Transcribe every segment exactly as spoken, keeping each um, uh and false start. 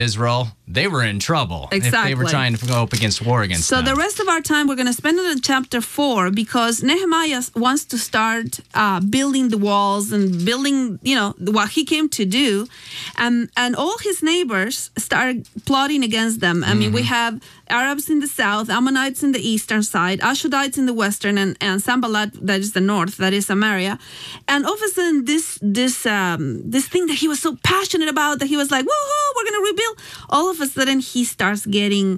Israel, they were in trouble Exactly. if they were trying to go up against war against So them. the rest of our time, we're going to spend it in chapter four because Nehemiah wants to start uh, building the walls and building, you know, what he came to do. And, and all his neighbors start plotting against them. I mean, we have Arabs in the south, Ammonites in the eastern side, Ashdodites in the western, and, and Sanballat, that is the north, that is Samaria. And all of a sudden, this this um, this thing that he was so passionate about, that he was like, woohoo, we're going to rebuild. All of a sudden, he starts getting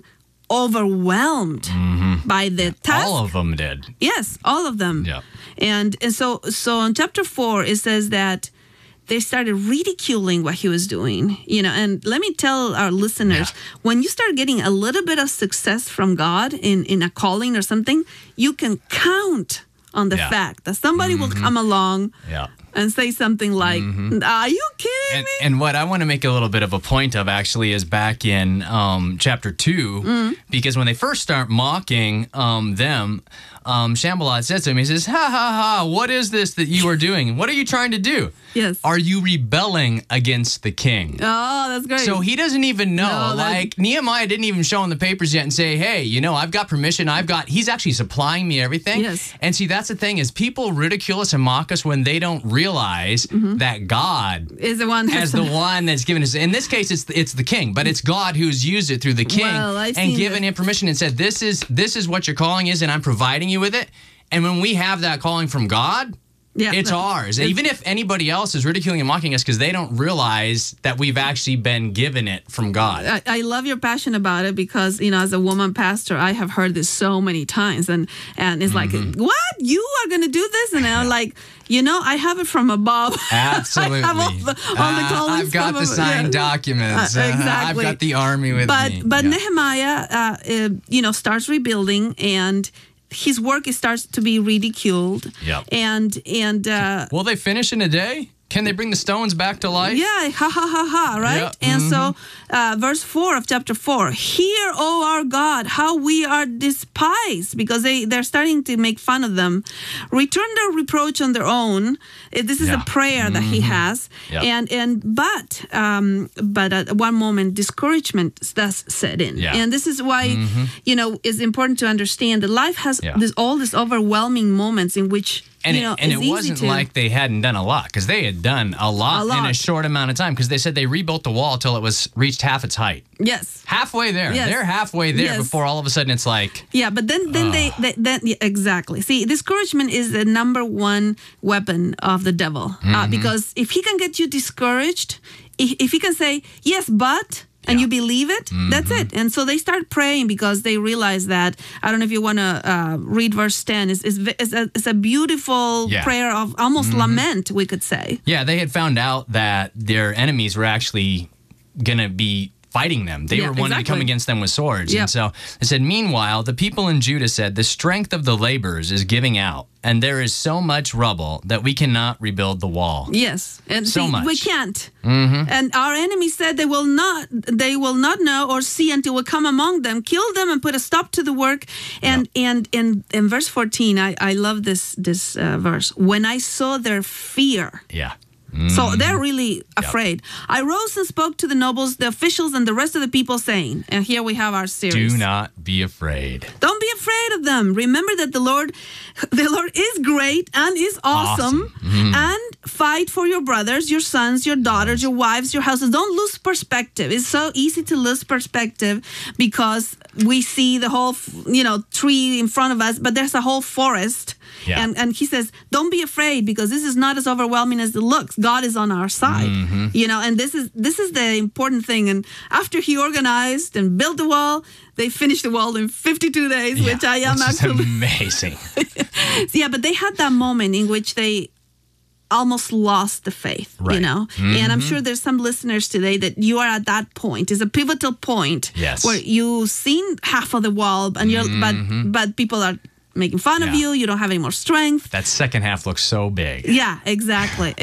overwhelmed mm-hmm. by the task. All of them did. Yes, all of them. Yeah. And, and so, so in chapter four, it says that they started ridiculing what he was doing, you know, and let me tell our listeners, yeah. when you start getting a little bit of success from God in, in a calling or something, you can count on the yeah. fact that somebody mm-hmm. will come along yeah. and say something like, mm-hmm. are you kidding and, me? And what I want to make a little bit of a point of actually is back in um, chapter two, mm. because when they first start mocking um, them, um, Sanballat says to him, he says, ha, ha, ha, what is this that you are doing? What are you trying to do? Yes. Are you rebelling against the king? Oh, that's great. So he doesn't even know. No, like, Nehemiah didn't even show him the papers yet and say, hey, you know, I've got permission. I've got, he's actually supplying me everything. Yes. And see, that's the thing is people ridicule us and mock us when they don't realize mm-hmm. that God is the one as the one that's given us. In this case, it's it's the king, but it's God who's used it through the king well, and given this. him permission and said, this is this is what your calling is, and I'm providing you with it. And when we have that calling from God, yeah, it's no, ours. And even if anybody else is ridiculing and mocking us because they don't realize that we've actually been given it from God. I, I love your passion about it because, you know, as a woman pastor, I have heard this so many times. And, and it's mm-hmm. like, what? You are going to do this? And I'm like, you know, I have it from above. Absolutely. I have all the, all the uh, I've got the signed yeah. documents. Uh, exactly. I've got the army with but, me. But yeah. Nehemiah, uh, uh, you know, starts rebuilding, and his work starts to be ridiculed. Yep. And, and, uh, will they finish in a day? Can they bring the stones back to life? Yeah, ha ha ha ha, right? Yep. And mm-hmm. so, uh, verse four of chapter four, hear, O our God, how we are despised, because they, they're starting to make fun of them. Return their reproach on their own. This is yeah. a prayer mm-hmm. that he has. Yep. And, and, but, um, but at one moment, discouragement does set in. Yeah. And this is why, mm-hmm. you know, it's important to understand that life has yeah. this, all these overwhelming moments in which, And, you know, it, and it's it wasn't easy to, like they hadn't done a lot, because they had done a lot, a lot in a short amount of time, because they said they rebuilt the wall till it was reached half its height. Yes. Halfway there. Yes. They're halfway there yes. before all of a sudden it's like... Yeah, but then then uh, they, they then yeah, exactly. See, discouragement is the number one weapon of the devil. Mm-hmm. Uh, because if he can get you discouraged, if, if he can say, yes, but... and yeah. you believe it, mm-hmm. that's it. And so they start praying because they realize that, I don't know if you want to uh, read verse ten, it's, it's, it's, a, it's a beautiful yeah. prayer of almost mm-hmm. lament, we could say. Yeah, they had found out that their enemies were actually going to be fighting them. They yeah, were wanting exactly. to come against them with swords. Yep. And so they said, meanwhile, the people in Judah said, the strength of the laborers is giving out, and there is so much rubble that we cannot rebuild the wall. Yes, and so see, much. we can't. Mm-hmm. And our enemies said they will not, they will not know or see until we come among them, kill them, and put a stop to the work. And yep. and in in verse fourteen, I I love this this uh, verse. When I saw their fear. Yeah. Mm. So they're really afraid. Yep. I rose and spoke to the nobles, the officials, and the rest of the people, saying, and here we have our series. Do not be afraid. Don't be afraid of them. Remember that the Lord, the Lord is great and is awesome. awesome. Mm. And fight for your brothers, your sons, your daughters, your wives, your houses. Don't lose perspective. It's so easy to lose perspective because we see the whole, you know, tree in front of us, but there's a whole forest. Yeah. And and he says, don't be afraid, because this is not as overwhelming as it looks. God is on our side, mm-hmm. you know, and this is this is the important thing. And after he organized and built the wall, they finished the wall in fifty-two days, yeah, which I am which actually is amazing. Yeah, but they had that moment in which they almost lost the faith, right. you know, mm-hmm. and I'm sure there's some listeners today that you are at that point. It's a pivotal point yes. where you've seen half of the wall, and you're mm-hmm. but but people are making fun yeah. of you. You don't have any more strength. That second half looks so big. Yeah, exactly.